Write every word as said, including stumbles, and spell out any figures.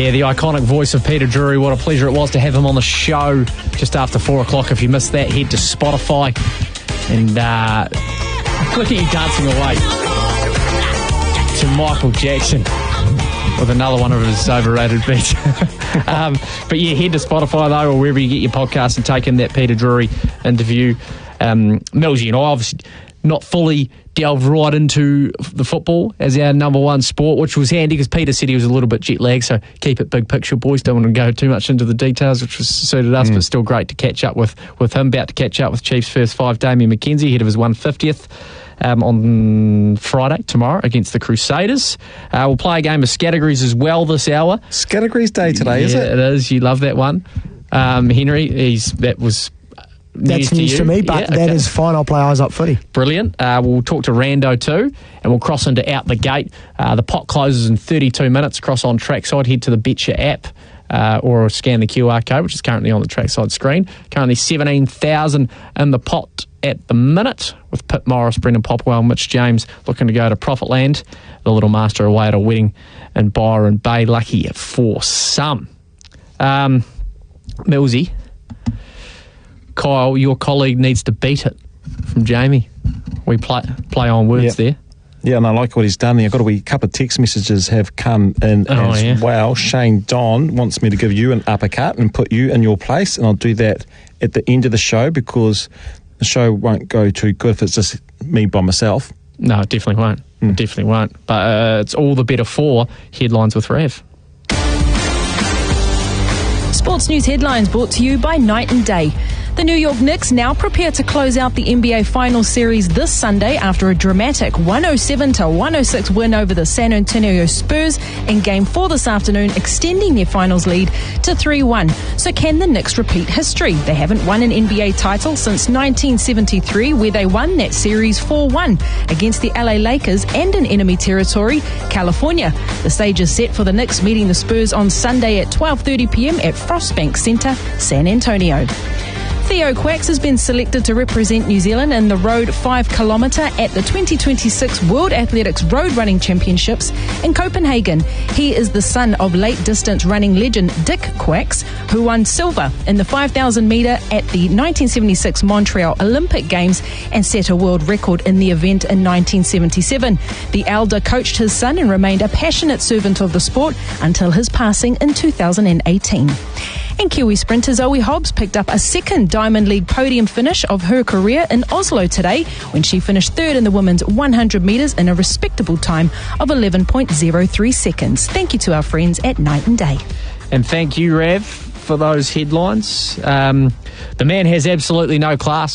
Yeah, the iconic voice of Peter Drury. What a pleasure it was to have him on the show just after four o'clock. If you missed that, head to Spotify and uh, look at you dancing away to Michael Jackson with another one of his overrated beats. um, but yeah, head to Spotify though, or wherever you get your podcast, and take in that Peter Drury interview. Um, Millsy and I obviously not fully delved right into the football as our number one sport, which was handy because Peter said he was a little bit jet lagged, so keep it big picture, boys. Don't want to go too much into the details, which was suited us, mm. but still great to catch up with, with him. About to catch up with Chiefs first five, Damien McKenzie, head of his one hundred fiftieth. Um, on Friday, tomorrow, against the Crusaders. Uh, we'll play a game of categories as well this hour. Categories day today, yeah, is it? It is. You love that one. Um, Henry, he's that was That's news, news to, to me, but yeah, that okay. is fine. I'll play Eyes Up Footy. Brilliant. Uh, we'll talk to Rando too, and we'll cross into Out the Gate. Uh, the pot closes in thirty-two minutes. Cross on Trackside. Head to the Betcha app. Uh, or scan the Q R code, which is currently on the Trackside screen. Currently seventeen thousand in the pot at the minute, with Pip Morris, Brendan Popwell and Mitch James looking to go to Profit Land. The Little Master away at a wedding in Byron Bay. Lucky for some. Um, Millsy, Kyle, your colleague needs to beat it from Jamie. We play, play on words yep. there. Yeah, and I like what he's done there. I've got a wee couple of text messages have come in oh, as yeah. well. Shane Don wants me to give you an uppercut and put you in your place, and I'll do that at the end of the show because the show won't go too good if it's just me by myself. No, it definitely won't. Mm. It definitely won't. But uh, it's all the better for Headlines with Rev. Sports News Headlines brought to you by Night and Day. The New York Knicks now prepare to close out the N B A Finals series this Sunday after a dramatic one oh seven to one oh six win over the San Antonio Spurs in Game four this afternoon, extending their finals lead to three one. So can the Knicks repeat history? They haven't won an N B A title since nineteen seventy-three, where they won that series four one against the L A Lakers and in enemy territory, California. The stage is set for the Knicks meeting the Spurs on Sunday at twelve thirty p.m. at Frostbank Centre, San Antonio. Theo Quax has been selected to represent New Zealand in the Road five kilometre at the twenty twenty-six World Athletics Road Running Championships in Copenhagen. He is the son of late distance running legend Dick Quax, who won silver in the five thousand metre at the nineteen seventy-six Montreal Olympic Games and set a world record in the event in nineteen seventy-seven. The elder coached his son and remained a passionate servant of the sport until his passing in two thousand eighteen. And Kiwi sprinter Zoe Hobbs picked up a second Diamond League podium finish of her career in Oslo today when she finished third in the women's one hundred metres in a respectable time of eleven point oh three seconds. Thank you to our friends at Night and Day. And thank you, Rav, for those headlines. Um, the man has absolutely no class.